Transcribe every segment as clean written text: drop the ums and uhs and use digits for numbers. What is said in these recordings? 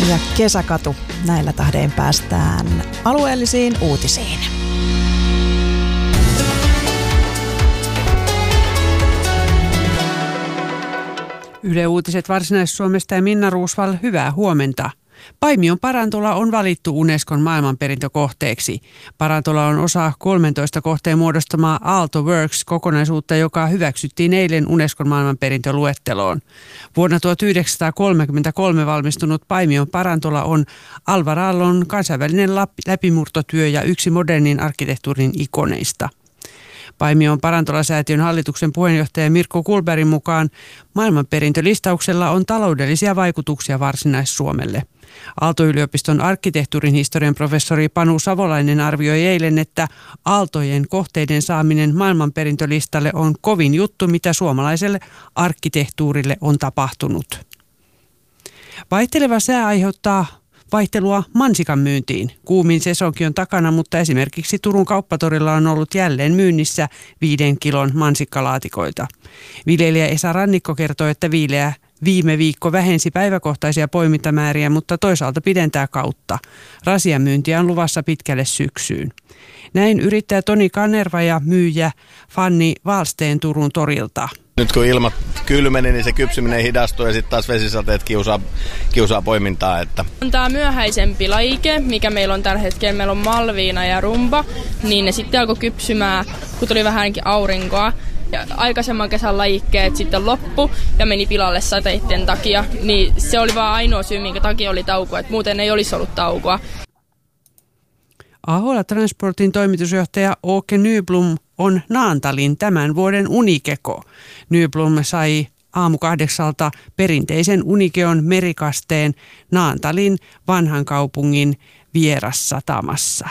Ja kesäkatu. Näillä tähden päästään alueellisiin uutisiin. Yle Uutiset Varsinais-Suomesta ja Minna Ruusval, hyvää huomenta. Paimion Parantola on valittu Unescon maailmanperintökohteeksi. Parantola on osa 13 kohteen muodostamaa Aalto Works-kokonaisuutta, joka hyväksyttiin eilen Unescon maailmanperintöluetteloon. Vuonna 1933 valmistunut Paimion Parantola on Alvar Aallon kansainvälinen läpimurtotyö ja yksi modernin arkkitehtuurin ikoneista. Paimion Parantola-säätiön hallituksen puheenjohtaja Mirko Kullbergin mukaan maailmanperintölistauksella on taloudellisia vaikutuksia Varsinais-Suomelle. Aalto-yliopiston arkkitehtuurin historian professori Panu Savolainen arvioi eilen, että aaltojen kohteiden saaminen maailmanperintölistalle on kovin juttu, mitä suomalaiselle arkkitehtuurille on tapahtunut. Vaihteleva sää aiheuttaa vaihtelua mansikan myyntiin. Kuumin sesonki on takana, mutta esimerkiksi Turun kauppatorilla on ollut jälleen myynnissä 5 kilon mansikkalaatikoita. Viljelijä Esa Rannikko kertoo, että viileä viime viikko vähensi päiväkohtaisia poimintamääriä, mutta toisaalta pidentää kautta. Rasian myyntiä on luvassa pitkälle syksyyn. Näin yrittäjä Toni Kanerva ja myyjä Fanni Valsteen Turun torilta. Nyt kun ilmat kylmeni, niin se kypsyminen hidastuu ja sitten taas vesisateet kiusaa poimintaa. On tämä myöhäisempi lajike, mikä meillä on tällä hetkellä. Meillä on Malviina ja Rumba, niin ne sitten alkoi kypsymään, kun tuli vähänkin aurinkoa. Ja aikaisemman kesän lajikkeet sitten loppu ja meni pilalle sateitten takia. Niin se oli vaan ainoa syy, minkä takia oli taukoa, että muuten ei olisi ollut taukoa. Ahola Transportin toimitusjohtaja Åke Nyblom on Naantalin tämän vuoden unikeko. Nyblom sai aamu 8 perinteisen unikeon merikasteen Naantalin vanhan kaupungin vierassatamassa.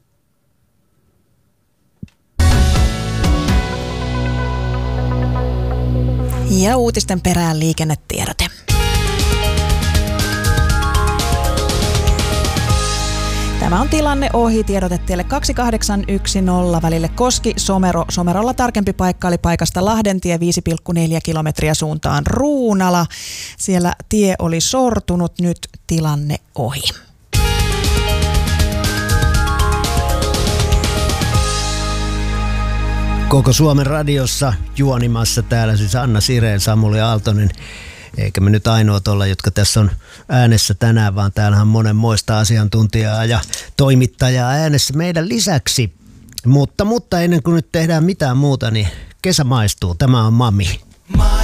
Ja uutisten perään liikennetiedote. Tämä on tilanne ohi. Tiedote teille 2810 välille Koski-Somero. Somerolla tarkempi paikka oli paikasta Lahdentie 5,4 kilometriä suuntaan Ruunala. Siellä tie oli sortunut, nyt tilanne ohi. Koko Suomen radiossa juonimassa täällä siis Anna Sireen, Samuli Aaltonen. Eikä me nyt ainoat olla, jotka tässä on äänessä tänään, vaan täällähän on monenmoista asiantuntijaa ja toimittajaa äänessä meidän lisäksi. Mutta ennen kuin nyt tehdään mitään muuta, niin kesä maistuu. Tämä on Mami.